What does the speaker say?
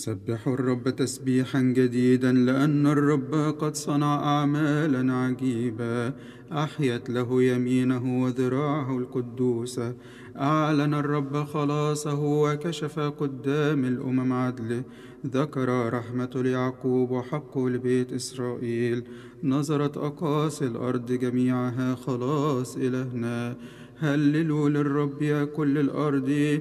سبحوا الرب تسبيحا جديدا، لأن الرب قد صنع أعمالا عجيبة. أحيت له يمينه وذراعه القدوسة. أعلن الرب خلاصه وكشف قدام الأمم عدله. ذكر رحمة ليعقوب وحقه لبيت إسرائيل. نظرت أقاصي الأرض جميعها خلاص إلهنا. هللوا للرب يا كل الأرض،